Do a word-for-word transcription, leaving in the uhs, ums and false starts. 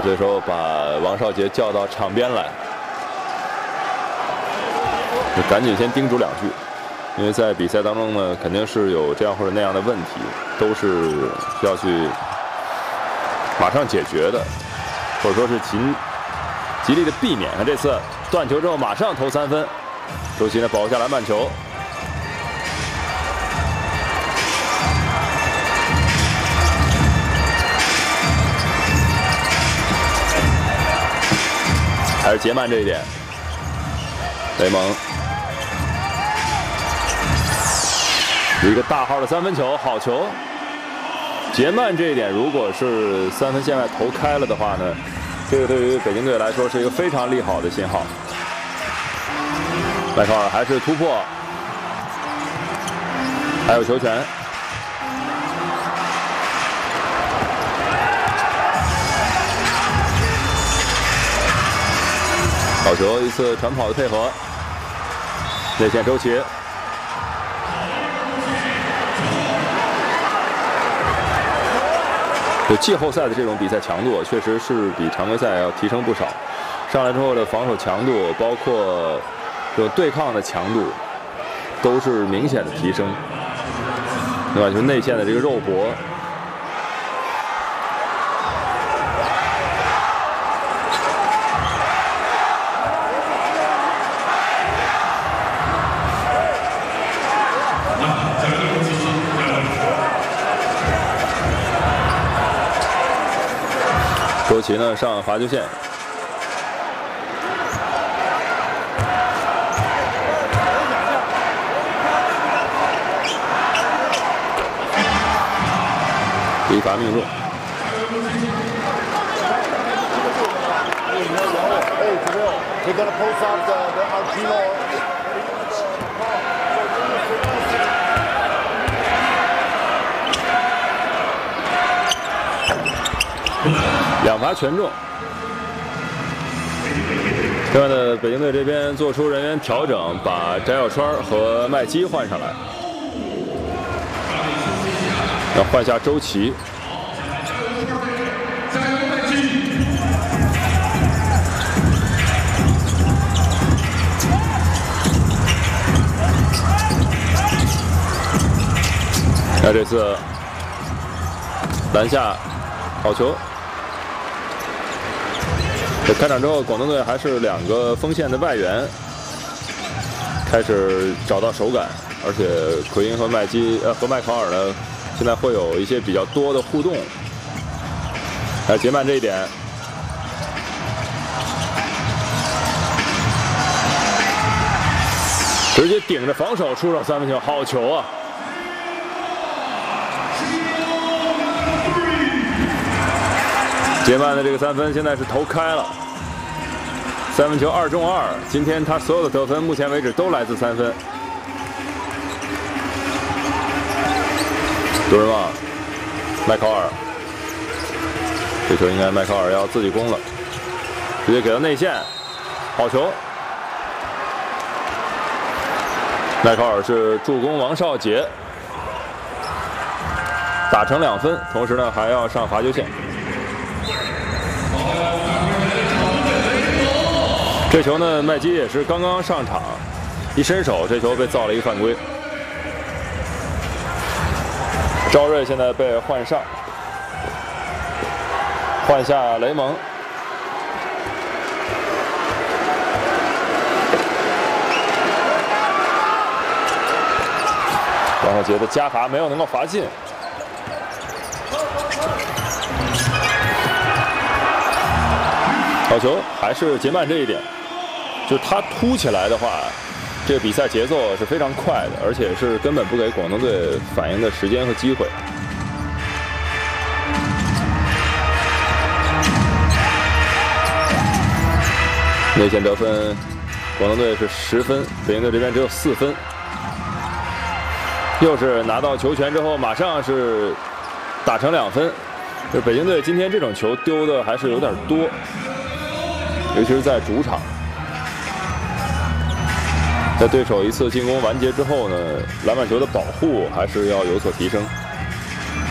这时候把王少杰叫到场边来，就赶紧先叮嘱两句，因为在比赛当中呢，肯定是有这样或者那样的问题，都是需要去马上解决的，或者说是尽极力的避免。看这次断球之后马上投三分，周琦呢保护下篮板球。 还是杰曼这一点，雷蒙一个大号的三分球，好球！杰曼这一点，如果是三分线外投开了的话呢，这个对于北京队来说是一个非常利好的信号。迈克尔还是突破，还有球权。 好球！一次传跑的配合，内线周琦，就季后赛的这种比赛强度，确实是比常规赛要提升不少。上来之后的防守强度，包括这种对抗的强度，都是明显的提升，对吧？就内线的这个肉搏。 周琦呢上罚球线，一罚命中。两罚全中。另外呢，北京队这边做出人员调整，把翟小川和麦基换上来，要换下周琦。那这次篮下好球。 开场之后，广东队还是两个锋线的外援，开始找到手感，而且奎因和麦基呃和麦考尔呢，现在会有一些比较多的互动。还有杰曼这一点，直接顶着防守出手三分球，好球啊！ 杰曼的这个三分现在是投开了，三分球二中二。今天他所有的得分，目前为止都来自三分。杜润旺，麦考尔，这球应该麦考尔要自己攻了，直接给到内线，好球。麦考尔是助攻王少杰，打成两分，同时呢还要上罚球线。 这球呢，麦基也是刚刚上场，一伸手，这球被造了一个犯规。赵睿现在被换上，换下雷蒙。王少杰的加罚没有能够罚进。 好球，还是杰曼这一点，就是他突起来的话，这个比赛节奏是非常快的，而且是根本不给广东队反应的时间和机会。内线得分，广东队是十分，北京队这边只有四分。又是拿到球权之后，马上是打成两分。就北京队今天这种球丢的还是有点多。 尤其是在主场，在对手一次进攻完结之后呢，篮板球的保护还是要有所提升。